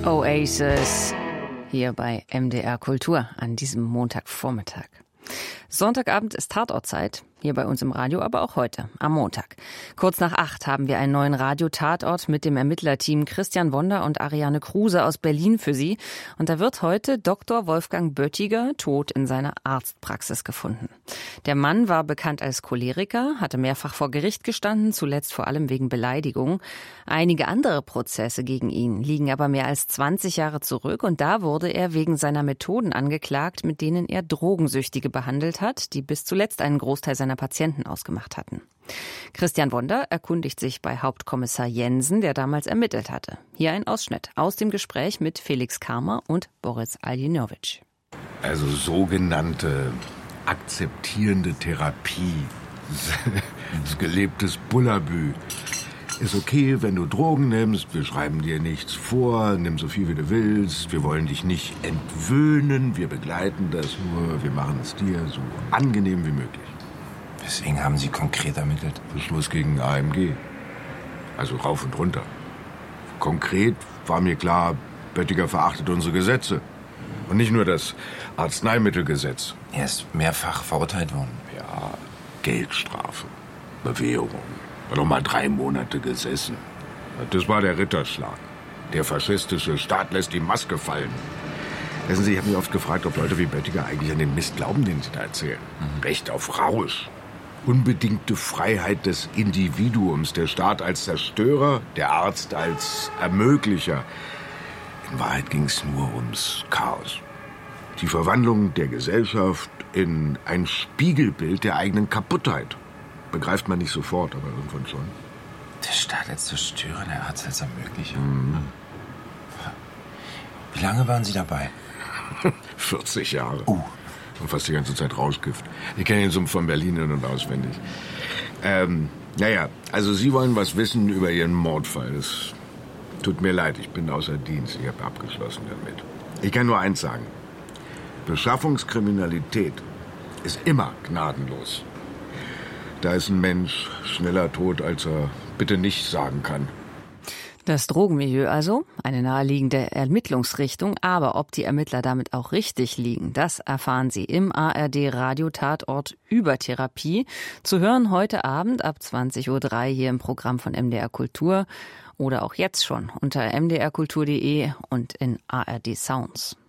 Oasis hier bei MDR Kultur an diesem Montagvormittag. Sonntagabend ist Tatortzeit, hier bei uns im Radio, aber auch heute, am Montag. Kurz nach 8 haben wir einen neuen Radio-Tatort mit dem Ermittlerteam Christian Wonder und Ariane Kruse aus Berlin für Sie. Und da wird heute Dr. Wolfgang Böttiger tot in seiner Arztpraxis gefunden. Der Mann war bekannt als Choleriker, hatte mehrfach vor Gericht gestanden, zuletzt vor allem wegen Beleidigung. Einige andere Prozesse gegen ihn liegen aber mehr als 20 Jahre zurück und da wurde er wegen seiner Methoden angeklagt, mit denen er Drogensüchtige behandelt hat, die bis zuletzt einen Großteil seiner Patienten ausgemacht hatten. Christian Wonder erkundigt sich bei Hauptkommissar Jensen, der damals ermittelt hatte. Hier ein Ausschnitt aus dem Gespräch mit Felix Karmer und Boris Aljinovic. Also sogenannte akzeptierende Therapie, das gelebtes Bullabü. Ist okay, wenn du Drogen nimmst, wir schreiben dir nichts vor, nimm so viel wie du willst, wir wollen dich nicht entwöhnen, wir begleiten das nur, wir machen es dir so angenehm wie möglich. Weswegen haben Sie konkret ermittelt? Beschluss gegen AMG. Also rauf und runter. Konkret war mir klar, Böttiger verachtet unsere Gesetze. Und nicht nur das Arzneimittelgesetz. Er ist mehrfach verurteilt worden. Ja, Geldstrafe, Bewährung. War noch mal 3 Monate gesessen. Das war der Ritterschlag. Der faschistische Staat lässt die Maske fallen. Wissen Sie, ich habe mich oft gefragt, ob Leute wie Böttiger eigentlich an den Mist glauben, den sie da erzählen. Recht auf Rausch. Unbedingte Freiheit des Individuums. Der Staat als Zerstörer, der Arzt als Ermöglicher. In Wahrheit ging es nur ums Chaos. Die Verwandlung der Gesellschaft in ein Spiegelbild der eigenen Kaputtheit. Begreift man nicht sofort, aber irgendwann schon. Der Staat als Zerstörer, der Arzt als Ermöglicher. Wie lange waren Sie dabei? 40 Jahre. Und fast die ganze Zeit Rauschgift. Ich kenne den Sumpf von Berlin in- und auswendig. Naja, also Sie wollen was wissen über Ihren Mordfall. Das tut mir leid, ich bin außer Dienst. Ich habe abgeschlossen damit. Ich kann nur eins sagen. Beschaffungskriminalität ist immer gnadenlos. Da ist ein Mensch schneller tot, als er bitte nicht sagen kann. Das Drogenmilieu also, eine naheliegende Ermittlungsrichtung, aber ob die Ermittler damit auch richtig liegen, das erfahren Sie im ARD-Radio-Tatort über Therapie. Zu hören heute Abend ab 20:03 Uhr hier im Programm von MDR Kultur oder auch jetzt schon unter mdrkultur.de und in ARD Sounds.